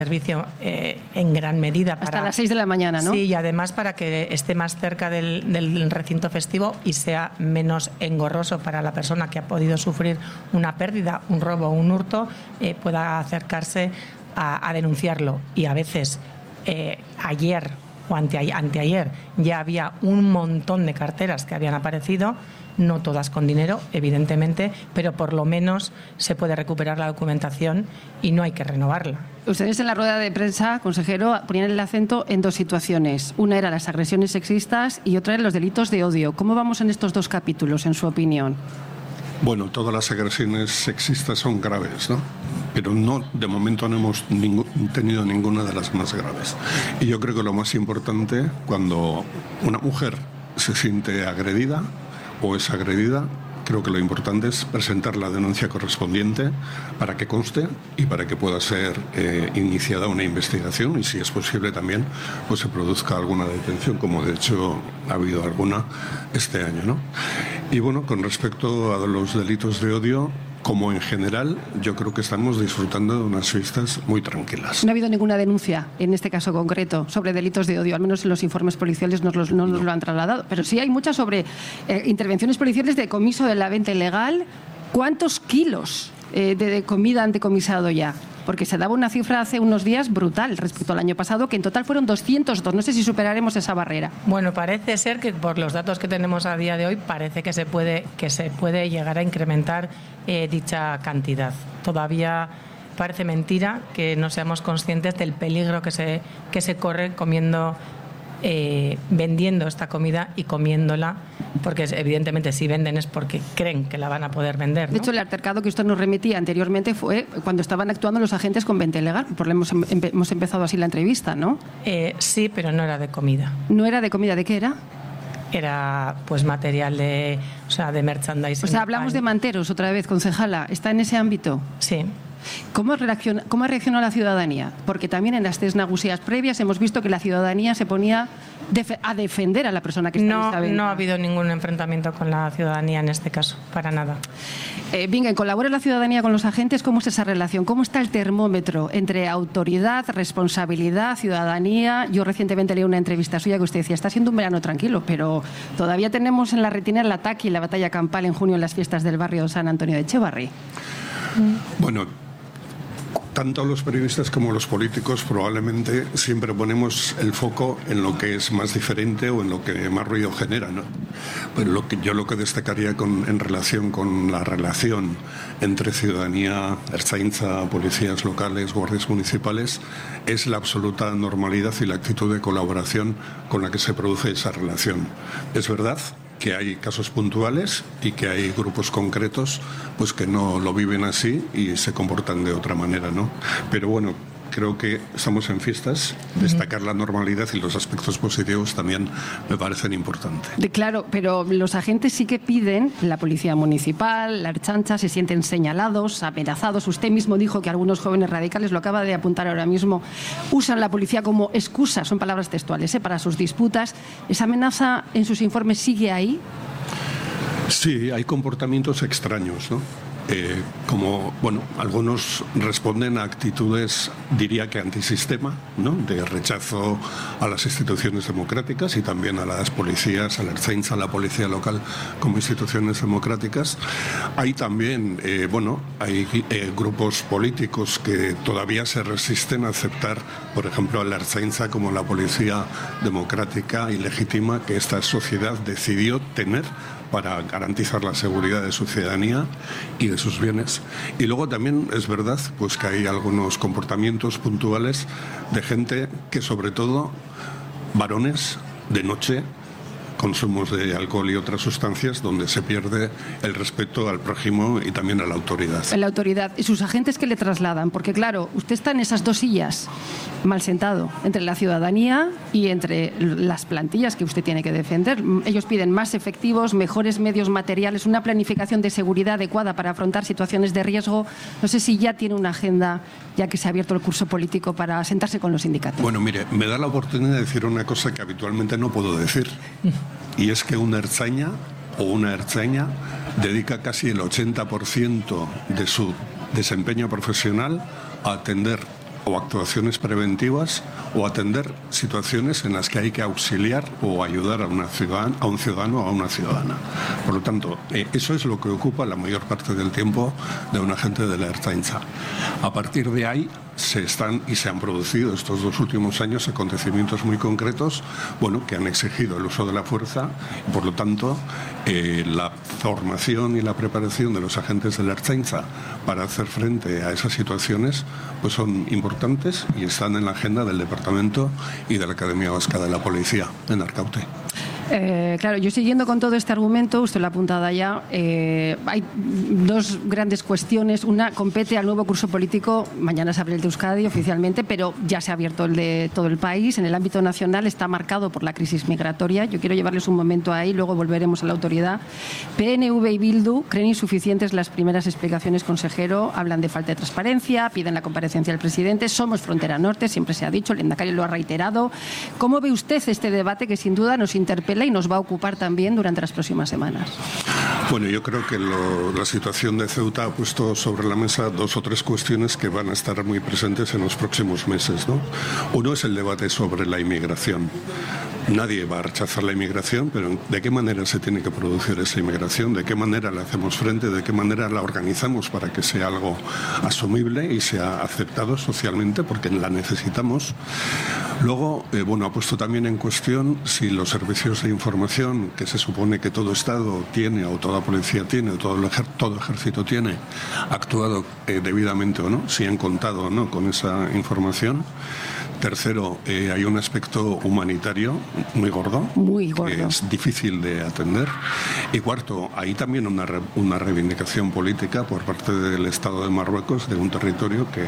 servicio en gran medida. Hasta las 6 de la mañana, ¿no? Sí, y además para que esté más cerca del recinto festivo y sea menos engorroso para la persona que ha podido sufrir una pérdida, un robo o un hurto, pueda acercarse a denunciarlo. Y a veces ayer o anteayer ya había un montón de carteras que habían aparecido, no todas con dinero, evidentemente, pero por lo menos se puede recuperar la documentación y no hay que renovarla. Ustedes en la rueda de prensa, consejero, ponían el acento en dos situaciones. Una era las agresiones sexistas y otra era los delitos de odio. ¿Cómo vamos en estos dos capítulos, en su opinión? Bueno, todas las agresiones sexistas son graves, ¿no? Pero no, de momento no hemos tenido ninguna de las más graves. Y yo creo que lo más importante, cuando una mujer se siente agredida o es agredida, creo que lo importante es presentar la denuncia correspondiente para que conste y para que pueda ser iniciada una investigación y, si es posible también, pues se produzca alguna detención, como de hecho ha habido alguna este año, ¿no? Y bueno, con respecto a los delitos de odio, como en general, yo creo que estamos disfrutando de unas fiestas muy tranquilas. No ha habido ninguna denuncia, en este caso concreto, sobre delitos de odio, al menos en los informes policiales no nos lo han trasladado, pero sí hay muchas sobre intervenciones policiales de decomiso de la venta ilegal. ¿Cuántos kilos de comida han decomisado ya? Porque se daba una cifra hace unos días brutal respecto al año pasado, que en total fueron 202. No sé si superaremos esa barrera. Bueno, parece ser que por los datos que tenemos a día de hoy, parece que se puede llegar a incrementar dicha cantidad. Todavía parece mentira que no seamos conscientes del peligro que se corre vendiendo esta comida y comiéndola, porque evidentemente si venden es porque creen que la van a poder vender, ¿no? De hecho, el altercado que usted nos remitía anteriormente fue cuando estaban actuando los agentes con venta ilegal. Hemos empezado así la entrevista, ¿no? Sí, pero no era de comida. ¿No era de comida? ¿De qué era? Era pues material de merchandising. O sea, hablamos de manteros otra vez, concejala. ¿Está en ese ámbito? Sí. ¿Cómo ha reaccionado la ciudadanía? Porque también en las tres nagusías previas hemos visto que la ciudadanía se ponía a defender a la persona que está en esta venta. No ha habido ningún enfrentamiento con la ciudadanía en este caso, para nada. Venga, ¿colabora la ciudadanía con los agentes? ¿Cómo es esa relación? ¿Cómo está el termómetro entre autoridad, responsabilidad, ciudadanía? Yo recientemente leí una entrevista suya que usted decía, está siendo un verano tranquilo, pero todavía tenemos en la retina el ataque y la batalla campal en junio en las fiestas del barrio San Antonio de Etxebarri. Bueno, tanto los periodistas como los políticos probablemente siempre ponemos el foco en lo que es más diferente o en lo que más ruido genera, ¿no? Pero lo que destacaría en relación con la relación entre ciudadanía, ertzaintza, policías locales, guardias municipales, es la absoluta normalidad y la actitud de colaboración con la que se produce esa relación. Es verdad que hay casos puntuales y que hay grupos concretos pues que no lo viven así y se comportan de otra manera, ¿no? Pero bueno, creo que estamos en fiestas, destacar la normalidad y los aspectos positivos también me parecen importantes. Claro, pero los agentes sí que piden, la policía municipal, la Ertzaintza, se sienten señalados, amenazados. Usted mismo dijo que algunos jóvenes radicales, lo acaba de apuntar ahora mismo, usan la policía como excusa, son palabras textuales, para sus disputas. ¿Esa amenaza en sus informes sigue ahí? Sí, hay comportamientos extraños, ¿no? Algunos responden a actitudes, diría que antisistema, ¿no? De rechazo a las instituciones democráticas y también a las policías, a la Ertzaintza, a la policía local como instituciones democráticas. Hay también, hay grupos políticos que todavía se resisten a aceptar, por ejemplo, a la Ertzaintza como la policía democrática y legítima que esta sociedad decidió tener para garantizar la seguridad de su ciudadanía y de sus bienes. Y luego también es verdad pues que hay algunos comportamientos puntuales de gente que, sobre todo varones, de noche, consumos de alcohol y otras sustancias donde se pierde el respeto al prójimo y también a la autoridad. La autoridad. ¿Y sus agentes qué le trasladan? Porque claro, usted está en esas dos sillas, mal sentado, entre la ciudadanía y entre las plantillas que usted tiene que defender. Ellos piden más efectivos, mejores medios materiales, una planificación de seguridad adecuada para afrontar situaciones de riesgo. No sé si ya tiene una agenda, ya que se ha abierto el curso político, para sentarse con los sindicatos. Bueno, mire, me da la oportunidad de decir una cosa que habitualmente no puedo decir. Y es que una ertzaina o una ertzaina dedica casi el 80% de su desempeño profesional a atender o actuaciones preventivas o atender situaciones en las que hay que auxiliar o ayudar a un ciudadano o a una ciudadana. Por lo tanto, eso es lo que ocupa la mayor parte del tiempo de un agente de la Ertzaintza. A partir de ahí se han producido estos 2 últimos años acontecimientos muy concretos, que han exigido el uso de la fuerza y, por lo tanto, la formación y la preparación de los agentes de la Ertzaintza para hacer frente a esas situaciones pues son importantes y están en la agenda del Departamento y de la Academia Vasca de la Policía en Arkaute. Claro, yo siguiendo con todo este argumento, usted lo ha apuntado ya, hay 2 grandes cuestiones. Una compete al nuevo curso político, mañana se abre el de Euskadi oficialmente, pero ya se ha abierto el de todo el país. En el ámbito nacional está marcado por la crisis migratoria. Yo quiero llevarles un momento ahí, luego volveremos a la autoridad. PNV y Bildu creen insuficientes las primeras explicaciones, consejero, hablan de falta de transparencia, piden la comparecencia del presidente. Somos frontera norte, siempre se ha dicho, el lehendakari lo ha reiterado. ¿Cómo ve usted este debate que sin duda nos interpela y nos va a ocupar también durante las próximas semanas? Bueno, yo creo que la situación de Ceuta ha puesto sobre la mesa 2 o 3 cuestiones que van a estar muy presentes en los próximos meses, ¿no? Uno es el debate sobre la inmigración. Nadie va a rechazar la inmigración, pero ¿de qué manera se tiene que producir esa inmigración? ¿De qué manera le hacemos frente? ¿De qué manera la organizamos para que sea algo asumible y sea aceptado socialmente? Porque la necesitamos. Luego, ha puesto también en cuestión si los servicios de información que se supone que todo Estado tiene, o toda policía tiene, o todo ejército tiene, ha actuado debidamente o no, si han contado o no con esa información. Tercero, hay un aspecto humanitario muy gordo, que es difícil de atender. Y cuarto, hay también una reivindicación política por parte del Estado de Marruecos de un territorio que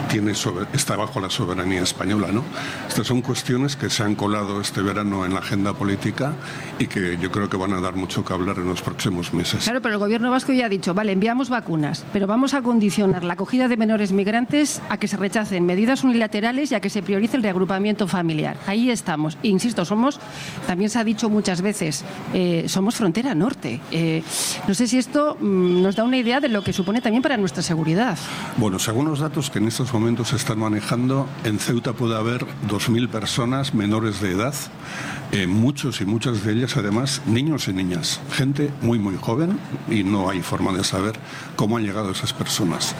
está bajo la soberanía española, ¿no? Estas son cuestiones que se han colado este verano en la agenda política y que yo creo que van a dar mucho que hablar en los próximos meses. Claro, pero el gobierno vasco ya ha dicho, vale, enviamos vacunas, pero vamos a condicionar la acogida de menores migrantes a que se rechacen medidas unilaterales y a que se priorice el reagrupamiento familiar. Ahí estamos. Insisto, también se ha dicho muchas veces, somos frontera norte. No sé si esto nos da una idea de lo que supone también para nuestra seguridad. Bueno, según los datos que en estos momentos se están manejando, en Ceuta puede haber 2.000 personas menores de edad, muchos y muchas de ellas además niños y niñas, gente muy muy joven, y no hay forma de saber cómo han llegado esas personas.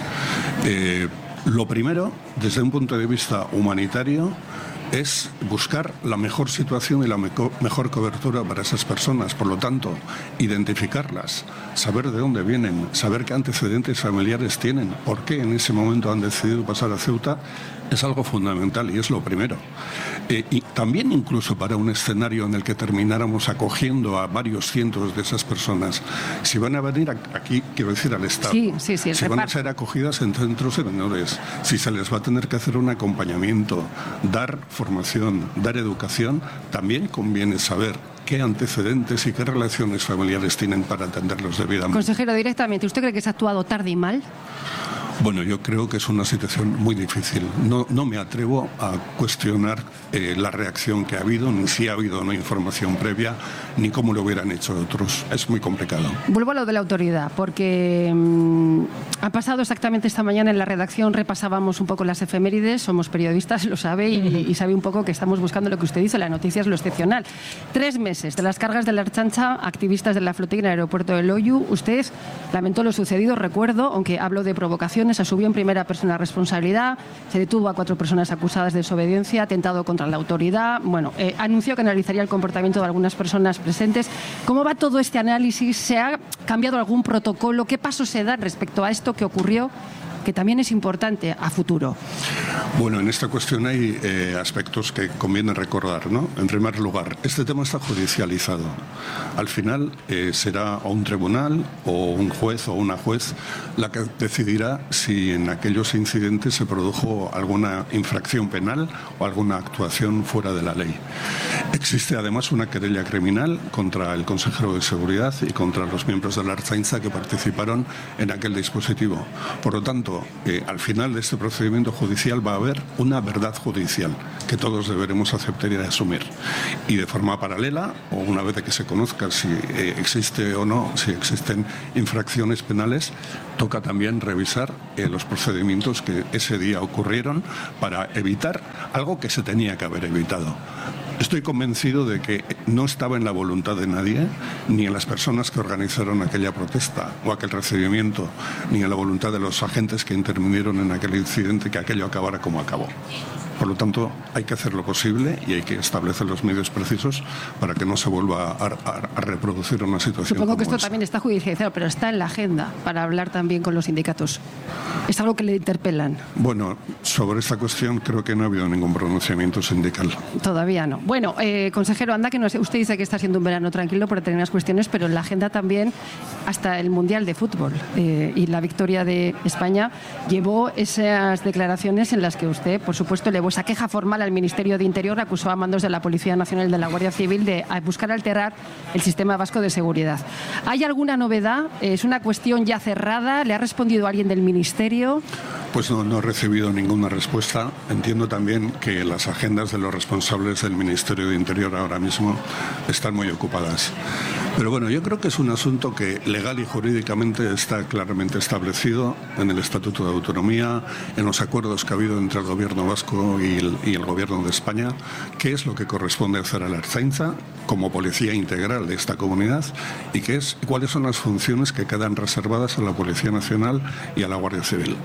Lo primero, desde un punto de vista humanitario, es buscar la mejor situación y la mejor cobertura para esas personas. Por lo tanto, identificarlas, saber de dónde vienen, saber qué antecedentes familiares tienen, por qué en ese momento han decidido pasar a Ceuta, es algo fundamental y es lo primero. Y también incluso para un escenario en el que termináramos acogiendo a varios cientos de esas personas, si van a venir aquí, quiero decir, al Estado, si van a ser acogidas en centros de menores, si se les va a tener que hacer un acompañamiento, dar formación, dar educación, también conviene saber qué antecedentes y qué relaciones familiares tienen para atenderlos debidamente. Consejero, directamente, ¿usted cree que se ha actuado tarde y mal? Bueno, yo creo que es una situación muy difícil. No me atrevo a cuestionar la reacción que ha habido, ni si ha habido una información previa, ni cómo lo hubieran hecho otros. Es muy complicado. Vuelvo a lo de la autoridad, porque ha pasado exactamente esta mañana en la redacción, repasábamos un poco las efemérides, somos periodistas, lo sabe, y sabe un poco que estamos buscando lo que usted dice, la noticia es lo excepcional. 3 meses de las cargas de la Ertzaintza, activistas de la flotilla en el aeropuerto de Loiu. Usted lamentó lo sucedido, recuerdo, aunque hablo de provocaciones, asumió en primera persona responsabilidad, se detuvo a 4 personas acusadas de desobediencia, atentado contra la autoridad, anunció que analizaría el comportamiento de algunas personas presentes. ¿Cómo va todo este análisis? ¿Se ha cambiado algún protocolo? ¿Qué pasos se dan respecto a esto que ocurrió, que también es importante a futuro? Bueno, en esta cuestión hay aspectos que conviene recordar, ¿no? En primer lugar, este tema está judicializado. Al final será o un tribunal o un juez o una juez la que decidirá si en aquellos incidentes se produjo alguna infracción penal o alguna actuación fuera de la ley. Existe además una querella criminal contra el consejero de seguridad y contra los miembros de la Ertzaintza que participaron en aquel dispositivo. Por lo tanto, al final de este procedimiento judicial va a haber una verdad judicial que todos deberemos aceptar y asumir. Y de forma paralela, o una vez de que se conozca si existe o no, si existen infracciones penales, toca también revisar los procedimientos que ese día ocurrieron para evitar algo que se tenía que haber evitado. Estoy convencido de que no estaba en la voluntad de nadie, ni en las personas que organizaron aquella protesta o aquel recibimiento, ni en la voluntad de los agentes que intervinieron en aquel incidente, que aquello acabara como acabó. Por lo tanto, hay que hacer lo posible y hay que establecer los medios precisos para que no se vuelva a reproducir una situación. Supongo que esto esta. también está judicializado, pero está en la agenda para hablar también con los sindicatos. ¿Es algo que le interpelan? Bueno, sobre esta cuestión creo que no ha habido ningún pronunciamiento sindical. Todavía no. Bueno, consejero, anda que no sé, usted dice que está siendo un verano tranquilo por determinadas cuestiones, pero en la agenda también hasta el Mundial de Fútbol y la victoria de España llevó esas declaraciones en las que usted, por supuesto, elevó esa queja formal al Ministerio de Interior, acusó a mandos de la Policía Nacional y de la Guardia Civil de buscar alterar el sistema vasco de seguridad. ¿Hay alguna novedad? ¿Es una cuestión ya cerrada? ¿Le ha respondido alguien del Ministerio? Pues no he recibido ninguna respuesta. Entiendo también que las agendas de los responsables del Ministerio de Interior ahora mismo están muy ocupadas. Pero bueno, yo creo que es un asunto que legal y jurídicamente está claramente establecido en el Estatuto de Autonomía, en los acuerdos que ha habido entre el Gobierno vasco y el Gobierno de España, qué es lo que corresponde hacer a la Ertzaintza como policía integral de esta comunidad y cuáles son las funciones que quedan reservadas a la Policía Nacional y a la Guardia Civil.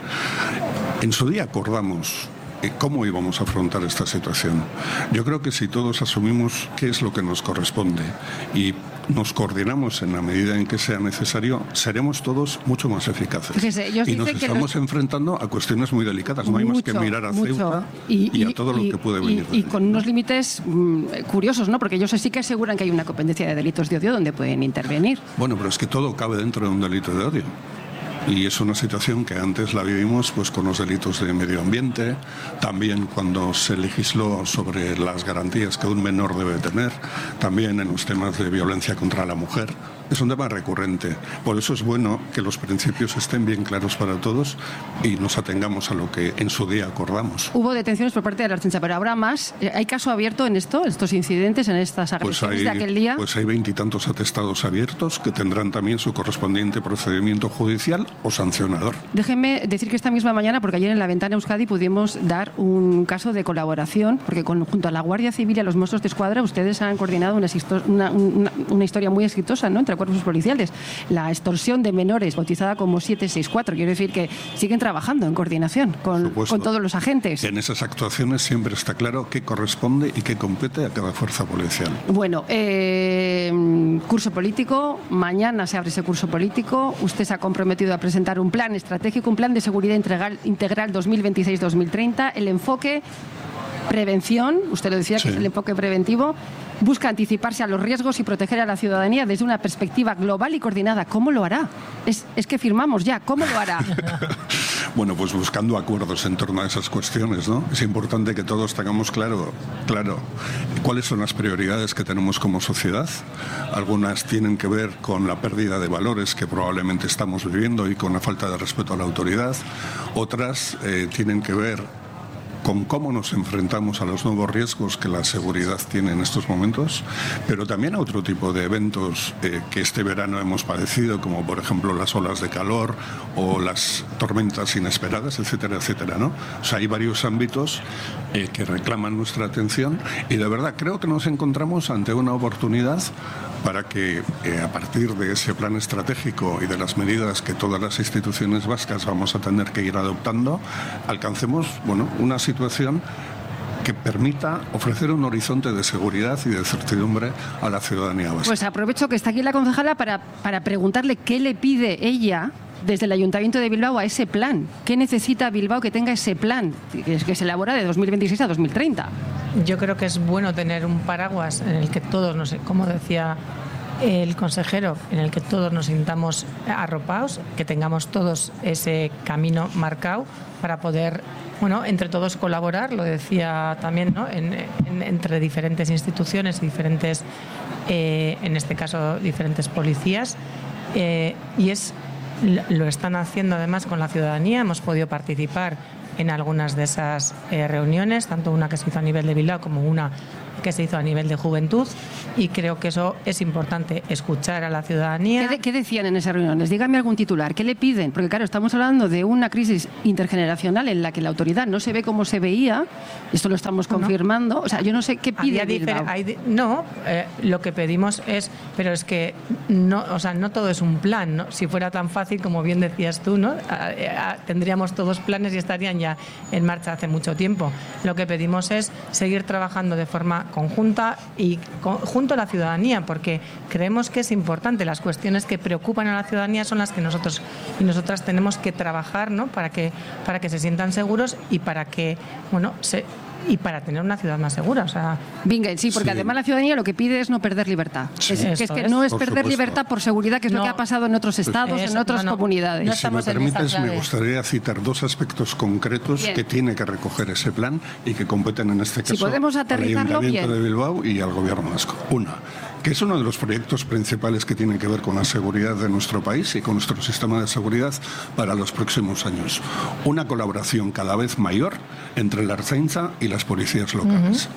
En su día acordamos cómo íbamos a afrontar esta situación. Yo creo que si todos asumimos qué es lo que nos corresponde y nos coordinamos en la medida en que sea necesario, seremos todos mucho más eficaces. Fíjese, y nos estamos enfrentando a cuestiones muy delicadas. No hay más que mirar a Ceuta y a todo lo que puede venir. Y con unos límites curiosos, ¿no? Porque ellos sí que aseguran que hay una competencia de delitos de odio donde pueden intervenir. Bueno, pero es que todo cabe dentro de un delito de odio. Y es una situación que antes la vivimos pues con los delitos de medio ambiente, también cuando se legisló sobre las garantías que un menor debe tener, también en los temas de violencia contra la mujer. Es un tema recurrente. Por eso es bueno que los principios estén bien claros para todos y nos atengamos a lo que en su día acordamos. Hubo detenciones por parte de la Ertzaintza, pero habrá más. ¿Hay caso abierto en estos incidentes, en estas agresiones de aquel día? Pues hay 20 y tantos atestados abiertos que tendrán también su correspondiente procedimiento judicial o sancionador. Déjenme decir que esta misma mañana, porque ayer en La Ventana Euskadi pudimos dar un caso de colaboración, porque junto a la Guardia Civil y a los Mossos de Escuadra ustedes han coordinado una historia muy exitosa, ¿no?, entre cuerpos policiales, la extorsión de menores, bautizada como 764. Quiero decir que siguen trabajando en coordinación con todos los agentes. En esas actuaciones siempre está claro qué corresponde y qué compete a cada fuerza policial. Bueno, curso político, mañana se abre ese curso político. Usted se ha comprometido a presentar un plan estratégico, un plan de seguridad integral 2026-2030. El enfoque prevención, usted lo decía, que es el enfoque preventivo, busca anticiparse a los riesgos y proteger a la ciudadanía desde una perspectiva global y coordinada. ¿Cómo lo hará? Es que firmamos ya. ¿Cómo lo hará? Bueno, pues buscando acuerdos en torno a esas cuestiones, ¿no? Es importante que todos tengamos claro cuáles son las prioridades que tenemos como sociedad. Algunas tienen que ver con la pérdida de valores que probablemente estamos viviendo y con la falta de respeto a la autoridad. Otras tienen que ver con cómo nos enfrentamos a los nuevos riesgos que la seguridad tiene en estos momentos, pero también a otro tipo de eventos que este verano hemos padecido, como por ejemplo las olas de calor o las tormentas inesperadas, etcétera, etcétera, ¿no? O sea, hay varios ámbitos que reclaman nuestra atención y de verdad creo que nos encontramos ante una oportunidad para que a partir de ese plan estratégico y de las medidas que todas las instituciones vascas vamos a tener que ir adoptando, alcancemos, una situación que permita ofrecer un horizonte de seguridad y de certidumbre a la ciudadanía vasca. Pues aprovecho que está aquí la concejala para preguntarle qué le pide ella desde el Ayuntamiento de Bilbao a ese plan. ¿Qué necesita Bilbao que tenga ese plan que se elabora de 2026 a 2030? Yo creo que es bueno tener un paraguas en el que todos, como decía el consejero, en el que todos nos sintamos arropados, que tengamos todos ese camino marcado para poder, entre todos colaborar, lo decía también, ¿no?, entre diferentes instituciones y diferentes, en este caso, diferentes policías, y lo están haciendo además con la ciudadanía. Hemos podido participar en algunas de esas reuniones, tanto una que se hizo a nivel de Bilbao como una que se hizo a nivel de juventud, y creo que eso es importante, escuchar a la ciudadanía. ¿Qué decían en esas reuniones? Dígame algún titular. ¿Qué le piden? Porque claro, estamos hablando de una crisis intergeneracional en la que la autoridad no se ve como se veía. Esto lo estamos confirmando. O sea, yo no sé qué pide Bilbao. Lo que pedimos es, pero es que no, o sea, no todo es un plan, ¿no? Si fuera tan fácil, como bien decías tú, ¿no? Tendríamos todos planes y estarían ya en marcha hace mucho tiempo. Lo que pedimos es seguir trabajando de forma conjunta y junto a la ciudadanía, porque creemos que es importante. Las cuestiones que preocupan a la ciudadanía son las que nosotros y nosotras tenemos que trabajar, ¿no? para que se sientan seguros y para que, para tener una ciudad más segura. O sea, Bingen, sí, porque además la ciudadanía lo que pide es no perder libertad. Sí, no es perder libertad por seguridad, que es lo que ha pasado en otros estados, en otras comunidades. Y si me permites, me gustaría citar dos aspectos concretos que tiene que recoger ese plan y que competen en este caso al Ayuntamiento de Bilbao y al Gobierno vasco. Una, que es uno de los proyectos principales que tiene que ver con la seguridad de nuestro país y con nuestro sistema de seguridad para los próximos años. Una colaboración cada vez mayor entre la Ertzaintza y las policías locales.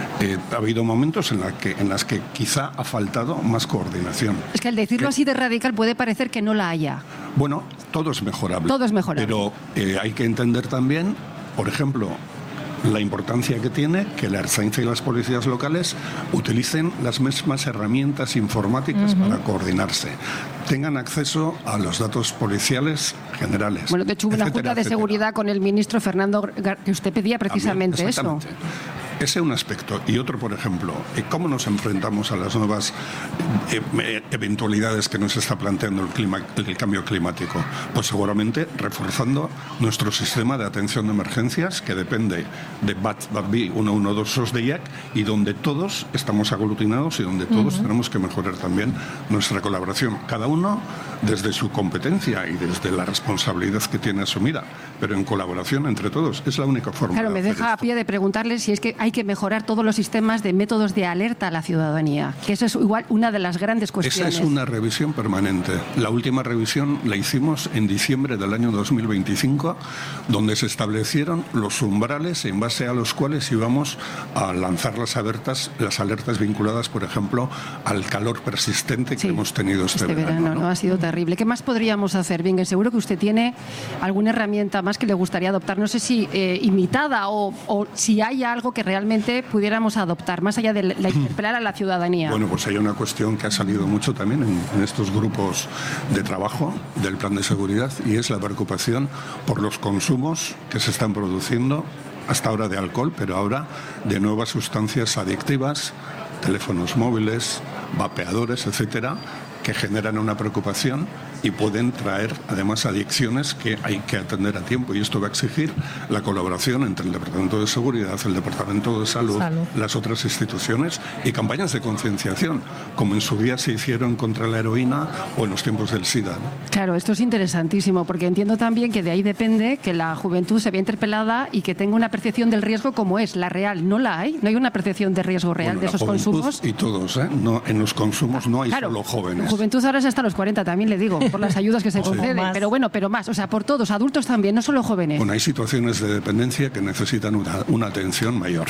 Ha habido momentos en las que quizá ha faltado más coordinación. Es que al decirlo así de radical puede parecer que no la haya. Bueno, todo es mejorable. Todo es mejorable. Pero hay que entender también, por ejemplo, la importancia que tiene que la Ertzaintza y las policías locales utilicen las mismas herramientas informáticas para coordinarse, tengan acceso a los datos policiales generales. Bueno, de hecho, hubo una junta de seguridad con el ministro Fernando, que usted pedía precisamente eso. Ese es un aspecto. Y otro, por ejemplo, ¿cómo nos enfrentamos a las nuevas eventualidades que nos está planteando el cambio climático? Pues seguramente reforzando nuestro sistema de atención de emergencias, que depende de BATB 112 de IAC, y donde todos estamos aglutinados y donde todos tenemos que mejorar también nuestra colaboración. Cada uno desde su competencia y desde la responsabilidad que tiene asumida, pero en colaboración entre todos. Es la única forma. Claro, me deja a pie de preguntarle si es que hay que mejorar todos los sistemas de métodos de alerta a la ciudadanía, que eso es igual una de las grandes cuestiones. Esa es una revisión permanente. La última revisión la hicimos en diciembre del año 2025, donde se establecieron los umbrales en base a los cuales íbamos a lanzar las alertas vinculadas, por ejemplo, al calor persistente que hemos tenido este verano. ¿no? Ha sido terrible. ¿Qué más podríamos hacer? Bien, seguro que usted tiene alguna herramienta más que le gustaría adoptar, no sé si imitada o si hay algo que realmente pudiéramos adoptar, más allá de la interpelar a la ciudadanía. Bueno, pues hay una cuestión que ha salido mucho también en estos grupos de trabajo del plan de seguridad, y es la preocupación por los consumos que se están produciendo hasta ahora de alcohol, pero ahora de nuevas sustancias adictivas, teléfonos móviles, vapeadores, etcétera, que generan una preocupación y pueden traer además adicciones que hay que atender a tiempo, y esto va a exigir la colaboración entre el Departamento de Seguridad, el Departamento de Salud, las otras instituciones, y campañas de concienciación, como en su día se hicieron contra la heroína o en los tiempos del SIDA, ¿no? Claro, esto es interesantísimo, porque entiendo también que de ahí depende que la juventud se vea interpelada y que tenga una percepción del riesgo como es la real. ¿No la hay? ¿No hay una percepción de riesgo real de esos consumos? Y todos, no, en los consumos no hay solo jóvenes. Juventud ahora es hasta los 40, también le digo, por las ayudas que se conceden, pero más, o sea, por todos, adultos también, no solo jóvenes. Bueno, hay situaciones de dependencia que necesitan una atención mayor.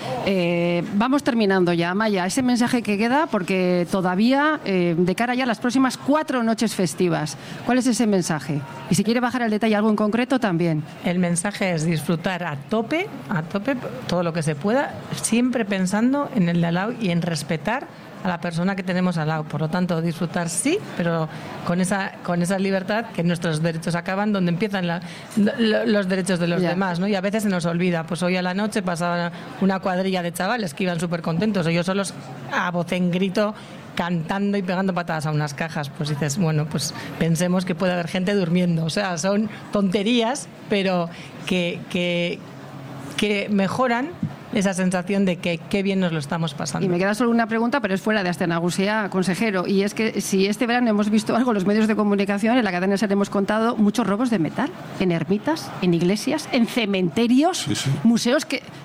Vamos terminando ya, Amaya, ese mensaje que queda, porque todavía, de cara ya a las próximas 4 noches festivas, ¿cuál es ese mensaje? Y si quiere bajar al detalle algo en concreto, también. El mensaje es disfrutar a tope, todo lo que se pueda, siempre pensando en el de al lado y en respetar a la persona que tenemos al lado. Por lo tanto, disfrutar sí, pero con esa libertad, que nuestros derechos acaban donde empiezan los derechos de los demás, ¿no? Y a veces se nos olvida. Pues hoy a la noche pasaba una cuadrilla de chavales que iban súper contentos, ellos solos a voz en grito, cantando y pegando patadas a unas cajas. Pues dices, bueno, pues pensemos que puede haber gente durmiendo. O sea, son tonterías, pero que mejoran esa sensación de que qué bien nos lo estamos pasando. Y me queda solo una pregunta, pero es fuera de Astenagusia, consejero, y es que si este verano hemos visto algo en los medios de comunicación, en la cadena SER hemos contado muchos robos de metal, en ermitas, en iglesias, en cementerios, museos que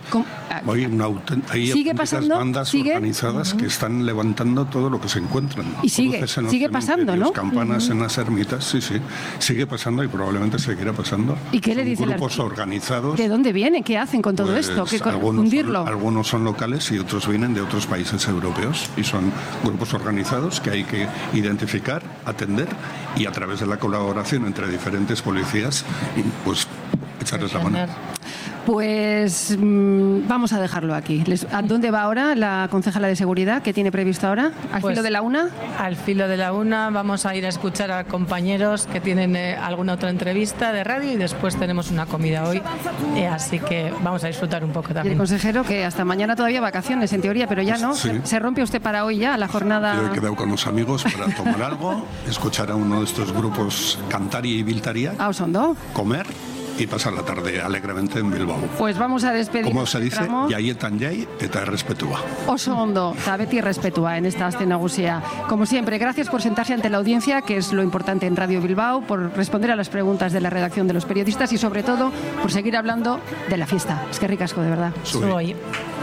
Hay auténticas bandas organizadas que están levantando todo lo que se encuentran. Y sigue pasando, ¿no? Campanas en las ermitas, sí, sigue pasando y probablemente seguirá pasando. ¿Y qué le dice grupos organizados? ¿De dónde vienen? ¿Qué hacen con todo esto? Algunos son locales y otros vienen de otros países europeos y son grupos organizados que hay que identificar, atender y a través de la colaboración entre diferentes policías, pues echarles la mano. Pues vamos a dejarlo aquí. ¿A dónde va ahora la concejala de Seguridad? ¿Qué tiene previsto ahora? ¿Al filo de la una? Al filo de la una vamos a ir a escuchar a compañeros que tienen alguna otra entrevista de radio y después tenemos una comida hoy. Así que vamos a disfrutar un poco también. Y el consejero que hasta mañana todavía vacaciones en teoría, pero ya no. Sí. ¿Se rompe usted para hoy ya la jornada? Yo he quedado con los amigos para tomar algo, escuchar a uno de estos grupos Cantaria y Biltaria, comer y pasar la tarde alegremente en Bilbao. Pues vamos a despedir. Como se dice, jaietan jai eta errespetua. Oso ondo, eta beti errespetua en esta aste nagusia. Como siempre, gracias por sentarse ante la audiencia, que es lo importante en Radio Bilbao, por responder a las preguntas de la redacción de los periodistas y sobre todo por seguir hablando de la fiesta. Es que ricasco, de verdad. Zuei.